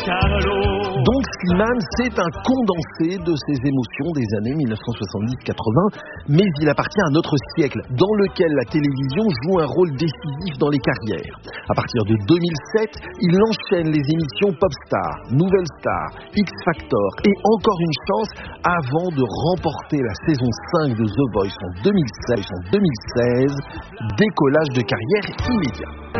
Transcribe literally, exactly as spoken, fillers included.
Donc Slimane, c'est un condensé de ses émotions des années mille neuf cent soixante-dix quatre-vingts, mais il appartient à notre siècle, dans lequel la télévision joue un rôle décisif dans les carrières. À partir de deux mille sept, il enchaîne les émissions Popstar, Nouvelle Star, X Factor et Encore une chance avant de remporter la saison cinq de The Voice en deux mille seize. En deux mille seize, décollage de carrière immédiat.